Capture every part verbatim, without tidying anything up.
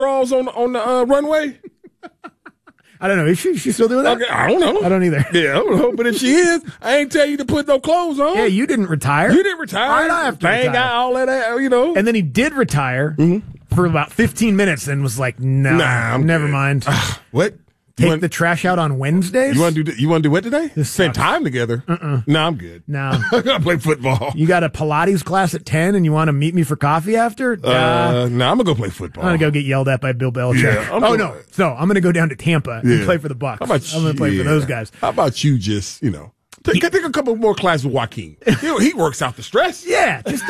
draws on on the uh, runway? I don't know. Is she, she still doing that? Okay, I don't know. I don't either. Yeah, I don't know. But if she is, I ain't tell you to put no clothes on. Yeah, you didn't retire. You didn't retire. Why did I have to Bang retire? out all that, uh, you know. And then he did retire mm-hmm. for about fifteen minutes and was like, nah, nah I'm never good. mind. Uh, what? Take want, the trash out on Wednesdays? You want to do You want to do what today? This Spend sucks. time together? Uh-uh. No, I'm good. No. I got to play football. You got a Pilates class at ten and you want to meet me for coffee after? Uh, no, nah, I'm going to go play football. I'm going to go get yelled at by Bill Belichick. Yeah, I'm oh, gonna, no. So I'm going to go down to Tampa yeah. and play for the Bucs. How about I'm going to play yeah. for those guys. How about you just, you know, take, take a couple more classes with Joaquin. he, he works out the stress. Yeah. Just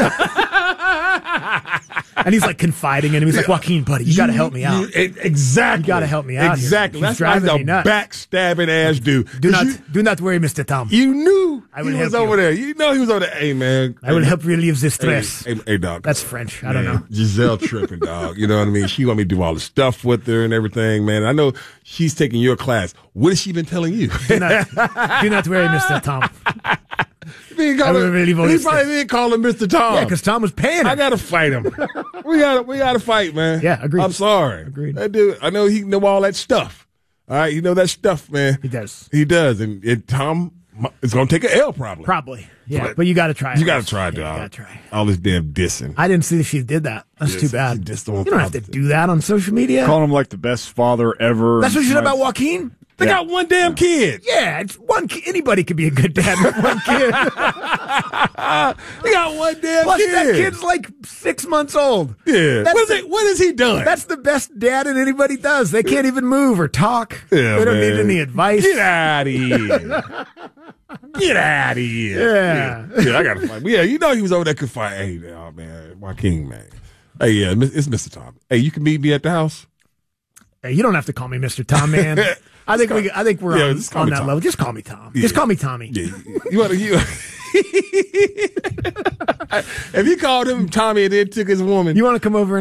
And he's like confiding in him. He's like, Joaquin, buddy, you, you got to help me out. You, exactly. You got to help me out. Exactly. Here. That's like a backstabbing ass dude. Do not, you, do not worry, Mister Tom. You knew I will he was help over you. there. You know he was over there. Hey, man. I will help relieve the stress. Hey, hey, hey dog. That's French. I man, don't know. Giselle tripping, dog. You know what I mean? She want me to do all the stuff with her and everything, man. I know she's taking your class. What has she been telling you? Do not, do not worry, Mister Tom. He probably didn't call him Mister Tom. Yeah, because Tom was paying him. I gotta fight him. we gotta, we gotta fight, man. Yeah, agreed. I'm sorry. Agreed. That dude, I know he know all that stuff. All right, you know that stuff, man. He does. He does, and, and Tom is gonna take an L probably. Probably, yeah. But, but you got to try. You got to try, dog. Yeah, you got to try. All this damn dissing. I didn't see that she did that. That's Yes, too bad. she dissed You on don't have to do that on social media. Calling him like the best father ever. That's what she said about Joaquin. They Yeah. got one damn kid. Yeah, it's one. ki- Anybody could be a good dad with one kid. They got one damn Plus, kid. that kid's like six months old. Yeah. That's What, is the- it, what has he done? That's the best dad and anybody does. They can't even move or talk. Yeah, they don't man. need any advice. Get out of here. Get out of here. Yeah. yeah. Yeah, I got to fight. Yeah, you know he was over there could fight. Hey, oh, man, Joaquin, man. Hey, yeah, it's Mister Tom. Hey, you can meet me at the house? Hey, you don't have to call me Mister Tom, man. I think we. I think we're Yeah, on, just call on me that Tom. level. Just call me Tom. Yeah. Just call me Tommy. Yeah. You want to, you, if you called him Tommy and then took his woman. You want to come over and